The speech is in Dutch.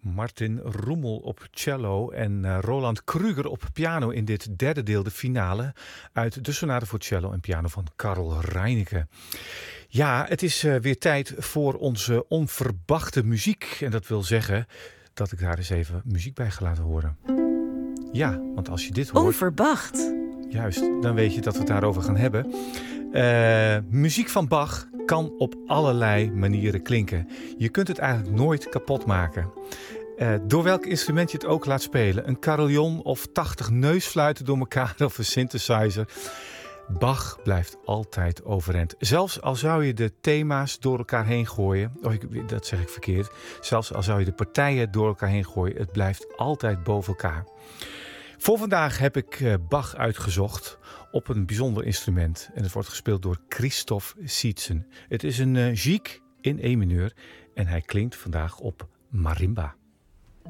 Martin Roemel op cello en Roland Kruger op piano in dit derde deel, de finale uit de sonate voor cello en piano van Karl Reinecke. Ja, het is weer tijd voor onze onverwachte muziek. En dat wil zeggen dat ik daar eens even muziek bij ga laten horen. Ja, want als je dit hoort... Onverwacht. Juist, dan weet je dat we het daarover gaan hebben. Muziek van Bach kan op allerlei manieren klinken. Je kunt het eigenlijk nooit kapot maken. Door welk instrument je het ook laat spelen. Een carillon of 80 neusfluiten door elkaar of een synthesizer. Bach blijft altijd overeind. Zelfs al zou je de thema's door elkaar heen gooien. Dat zeg ik verkeerd. Zelfs al zou je de partijen door elkaar heen gooien. Het blijft altijd boven elkaar. Voor vandaag heb ik Bach uitgezocht op een bijzonder instrument. En het wordt gespeeld door Christoph Sietzen. Het is een gigue in E mineur en hij klinkt vandaag op marimba.